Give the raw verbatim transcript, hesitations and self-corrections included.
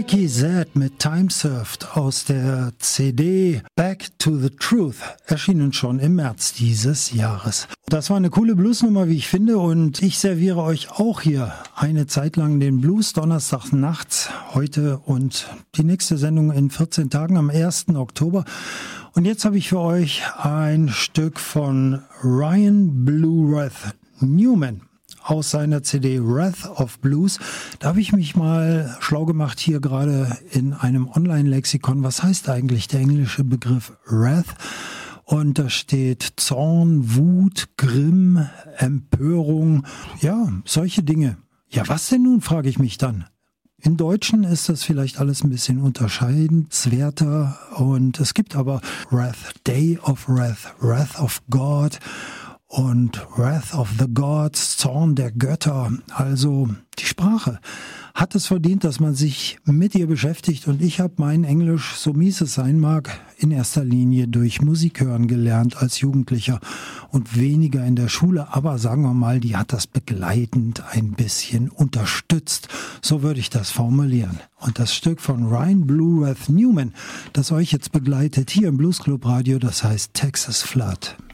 Ricky Z mit Time Served aus der C D Back to the Truth, erschienen schon im März dieses Jahres. Das war eine coole Bluesnummer, wie ich finde, und ich serviere euch auch hier eine Zeit lang den Blues donnerstags nachts, heute und die nächste Sendung in vierzehn Tagen am ersten Oktober. Und jetzt habe ich für euch ein Stück von Ryan Bluerath Newman aus seiner C D Wrath of Blues. Da habe ich mich mal schlau gemacht hier gerade in einem Online-Lexikon. Was heißt eigentlich der englische Begriff Wrath? Und da steht Zorn, Wut, Grimm, Empörung, ja, solche Dinge. Ja, was denn nun, frage ich mich dann. Im Deutschen ist das vielleicht alles ein bisschen unterscheidenswerter, und es gibt aber Wrath, Day of Wrath, Wrath of God und Wrath of the Gods, Zorn der Götter. Also die Sprache hat es verdient, dass man sich mit ihr beschäftigt, und ich habe mein Englisch, so mies es sein mag, in erster Linie durch Musik hören gelernt als Jugendlicher und weniger in der Schule, aber sagen wir mal, die hat das begleitend ein bisschen unterstützt, so würde ich das formulieren. Und das Stück von Ryan Bluerath Newman, das euch jetzt begleitet hier im Blues Club Radio, das heißt Texas Flood.